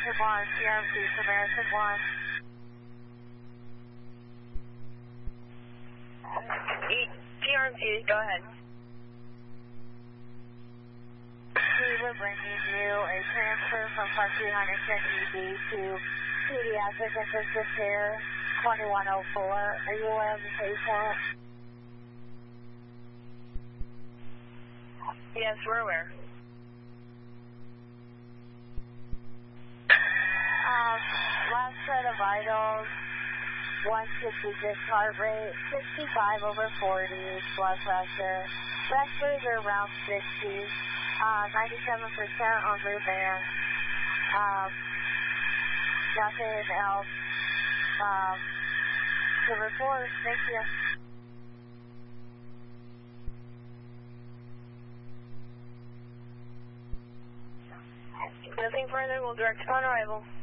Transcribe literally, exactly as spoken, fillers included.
American one, C R M C, American one. C R M C, go ahead. We were bringing you a transfer from Park three hundred ten E D to Pediatric Intensive Care twenty-one oh four. Are you aware of the patient? Yes, we're aware. Um, last set of vitals, one fifty-six heart rate, sixty-five over forty, blood pressure. Vectors are around sixty, uh, ninety-seven percent on movement. Um, nothing else um, to report. Thank you. Nothing further. We'll direct upon arrival.